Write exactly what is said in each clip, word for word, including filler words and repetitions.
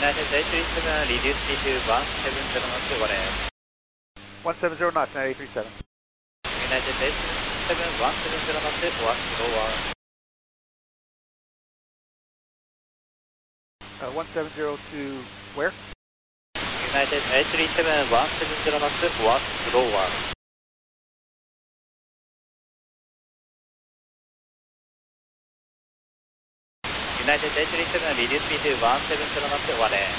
United eight three seven, reduce speed to one seven zero knots, one air. one seven zero knots, United eight three seven. United eight three seven, one seven zero knots, one slower. Uh, one seven zero to where? United eight three seven, one seven zero knots, one slower. United eight three seven, reduce speed to one seven zero knots, one air.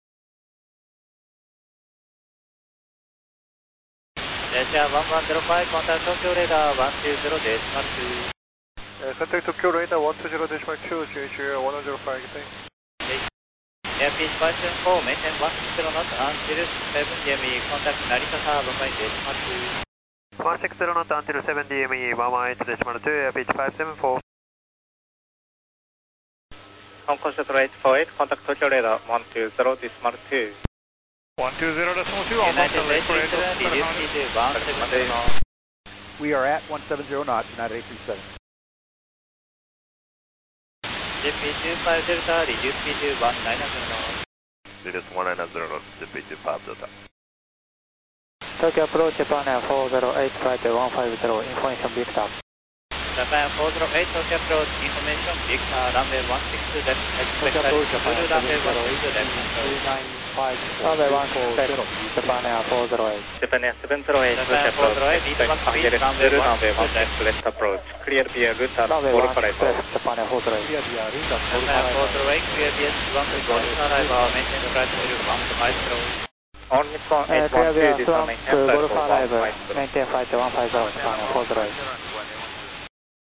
Asia one one zero five, contact Tokyo radar one two zero decimal two. Uh, contact Tokyo radar one two zero decimal two, C H one zero five, good day. Airspeed five seven four, maintain one six zero knots until seven D M E, contact Narita Tower one one eight decimal two. one six zero knots until seven D M E, one one eight decimal two, airspeed five seven four. Hong Kong Shuttle eight four eight, contact Tokyo radar one two zero decimal two. one two zero decimal two, United eight three seven, reduce speed to one seven zero knots. We are at one seven zero knots, United eight three seven. J P two five Delta, reduce speed to one nine zero knots. Reduce one nine zero knots, J P two five Delta. Tokyo approach Japan Air four zero eight, flight one five zero, information Victor. Japan four zero eight, Tokyo approach, information Victor, runway one six two left, expect approach Japan Zulu runway one six two left. three nine five, runway one six Japan Air four zero eight. Japan Air seven zero eight, Tokyo approach, expect Angeles Zulu runway one six two left approach, clear via Ruta four five four. Japan Air four zero eight. Japan four zero eight, clear via Swan to Golden arrival, maintain flight level one five zero. On Nippon eight one two, this one maintain flight Golden arrival, maintain flight one five zero, Japan Air four zero eight.